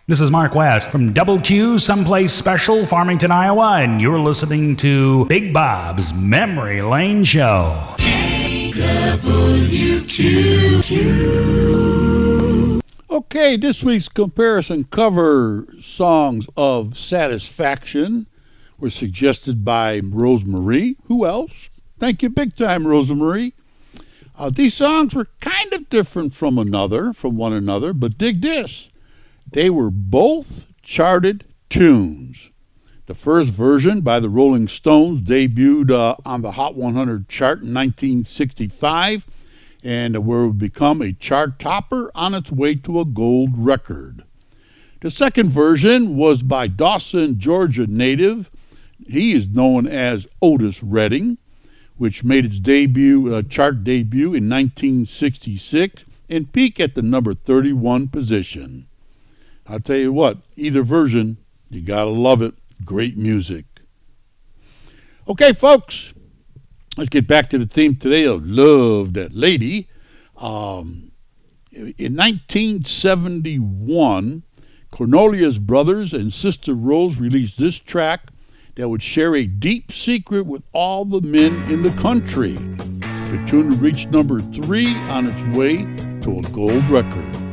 This is Mark West from Double Q, Someplace Special, Farmington, Iowa, and you're listening to Big Bob's Memory Lane Show. WQQ. Okay, this week's comparison cover songs of Satisfaction were suggested by Rosemarie. Who else? Thank you big time, Rosemarie. These songs were kind of different from one another, but dig this. They were both charted tunes. The first version by the Rolling Stones debuted on the Hot 100 chart in 1965 and would become a chart topper on its way to a gold record. The second version was by Dawson, Georgia native. He is known as Otis Redding, which made its chart debut in 1966 and peaked at the number 31 position. I'll tell you what, either version, you gotta love it. Great music. Okay, folks, let's get back to the theme today of Love That Lady. In 1971, Cornelius Brothers and Sister Rose released this track that would share a deep secret with all the men in the country. The tune reached number 3 on its way to a gold record.